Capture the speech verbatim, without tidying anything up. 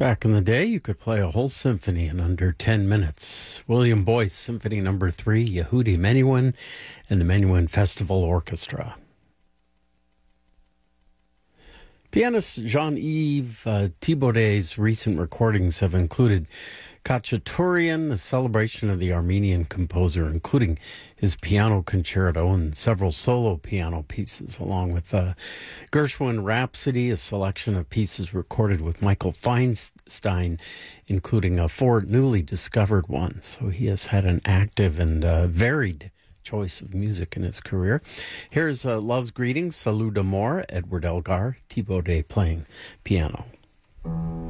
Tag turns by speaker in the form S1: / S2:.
S1: Back in the day, you could play a whole symphony in under ten minutes. William Boyce, Symphony Number Three, Yehudi Menuhin, and the Menuhin Festival Orchestra. Pianist Jean-Yves uh, Thibaudy's recent recordings have included Khachaturian, a celebration of the Armenian composer, including his piano concerto and several solo piano pieces, along with uh, Gershwin Rhapsody, a selection of pieces recorded with Michael Feinstein, including uh, four newly discovered ones. So he has had an active and uh, varied choice of music in his career. Here's uh, Love's Greetings, Salut d'amour, Edward Elgar, Thibaudy playing piano.